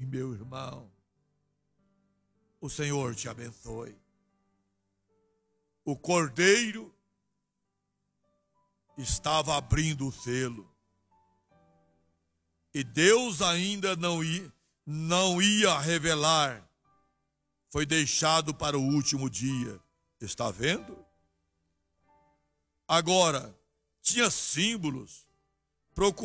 meu irmão, o Senhor te abençoe. O cordeiro estava abrindo o selo. E Deus ainda não ia revelar. Foi deixado para o último dia. Está vendo? Agora, tinha símbolos.